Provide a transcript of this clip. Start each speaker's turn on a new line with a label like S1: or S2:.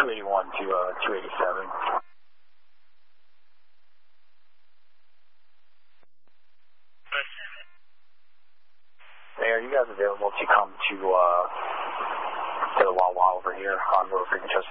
S1: 281 to 287. Hey, are you guys available to come to the Wawa over here on Road Freaking Show